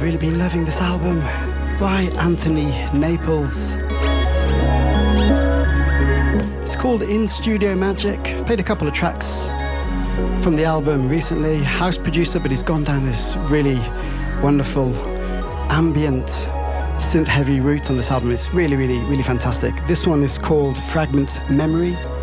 really been loving this album by Anthony Naples. It's called In Studio Magic. I've played a couple of tracks from the album recently. House producer, but he's gone down this really wonderful ambient synth heavy route on this album. It's really, really, really fantastic. This one is called Fragment Memory.